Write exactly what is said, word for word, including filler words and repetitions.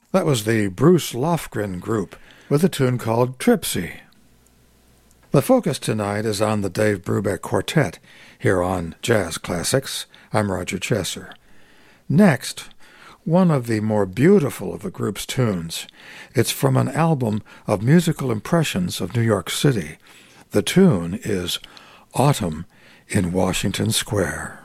That was the Bruce Lofgren Group with a tune called Tripsy. The focus tonight is on the Dave Brubeck Quartet here on Jazz Classics. I'm Roger Chesser. Next, one of the more beautiful of the group's tunes. It's from an album of musical impressions of New York City. The tune is Autumn in Washington Square.